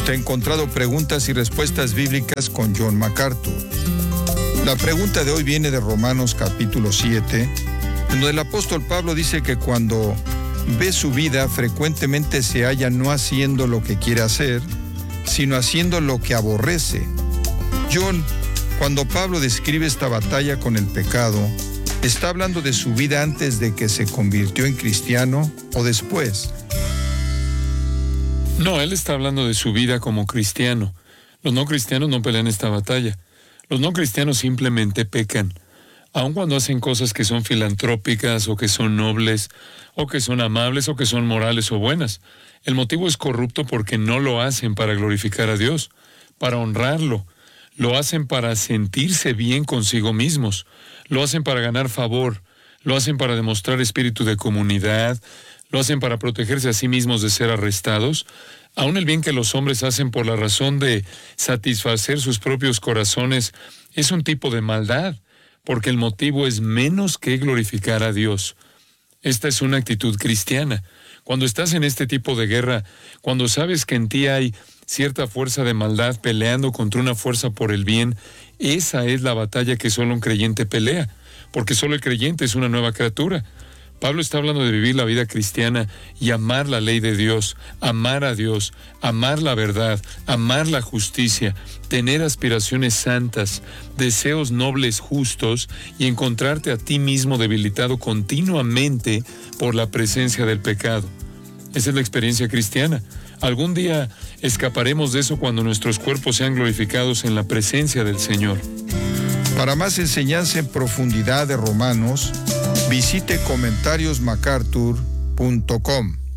Usted ha encontrado preguntas y respuestas bíblicas con John MacArthur. La pregunta de hoy viene de Romanos capítulo 7, en donde el apóstol Pablo dice que cuando ve su vida frecuentemente se halla no haciendo lo que quiere hacer, sino haciendo lo que aborrece. John, cuando Pablo describe esta batalla con el pecado, ¿está hablando de su vida antes de que se convirtió en cristiano o después? No, él está hablando de su vida como cristiano. Los no cristianos no pelean esta batalla. Los no cristianos simplemente pecan. Aun cuando hacen cosas que son filantrópicas o que son nobles o que son amables o que son morales o buenas. El motivo es corrupto porque no lo hacen para glorificar a Dios, para honrarlo. Lo hacen para sentirse bien consigo mismos. Lo hacen para ganar favor. Lo hacen para demostrar espíritu de comunidad. Lo hacen para protegerse a sí mismos de ser arrestados. Aún el bien que los hombres hacen por la razón de satisfacer sus propios corazones es un tipo de maldad, porque el motivo es menos que glorificar a Dios. Esta es una actitud cristiana. Cuando estás en este tipo de guerra, cuando sabes que en ti hay cierta fuerza de maldad peleando contra una fuerza por el bien, esa es la batalla que solo un creyente pelea, porque solo el creyente es una nueva criatura. Pablo está hablando de vivir la vida cristiana y amar la ley de Dios, amar a Dios, amar la verdad, amar la justicia, tener aspiraciones santas, deseos nobles justos y encontrarte a ti mismo debilitado continuamente por la presencia del pecado. Esa es la experiencia cristiana. Algún día escaparemos de eso cuando nuestros cuerpos sean glorificados en la presencia del Señor. Para más enseñanza en profundidad de Romanos, visite comentariosmacarthur.com.